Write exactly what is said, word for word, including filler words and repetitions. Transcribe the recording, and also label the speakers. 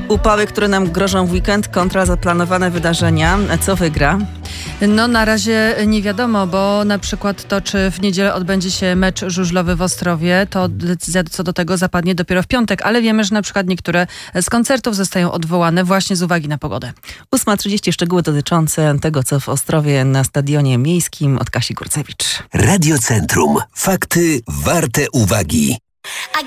Speaker 1: Upały, które nam grożą w weekend kontra zaplanowane wydarzenia. Co wygra?
Speaker 2: No na razie nie wiadomo, bo na przykład to, czy w niedzielę odbędzie się mecz żużlowy w Ostrowie, to decyzja co do tego zapadnie dopiero w piątek, ale wiemy, że na przykład niektóre z koncertów zostają odwołane właśnie z uwagi na pogodę.
Speaker 1: ósma trzydzieści szczegóły dotyczące tego, co w Ostrowie na stadionie miejskim od Kasi Górcewicz.
Speaker 3: Radio Centrum. Fakty warte uwagi.